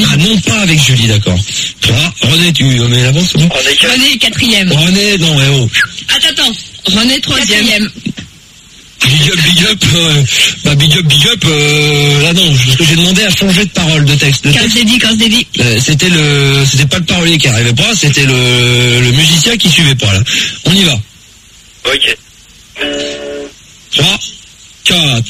Julie. Ah non, pas avec Julie, d'accord. Toi, René, tu mets l'avance, c'est bon? René, 4e. René, non, mais oh. Attends. René, 3e. Big up, big up, là non, parce que j'ai demandé à changer de parole, de texte. 15 dédits. C'était pas le parolier qui arrivait pas, c'était le musicien qui suivait pas, là. On y va. Ok. 3, 4.